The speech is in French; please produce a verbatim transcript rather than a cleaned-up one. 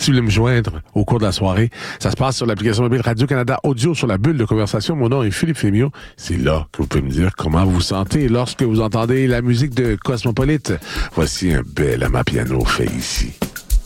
si vous voulez me joindre au cours de la soirée, ça se passe sur l'application mobile Radio-Canada Audio sur la bulle de conversation. Mon nom est Philippe Fémiot. C'est là que vous pouvez me dire comment vous vous sentez lorsque vous entendez la musique de Cosmopolite. Voici un bel amapiano fait ici.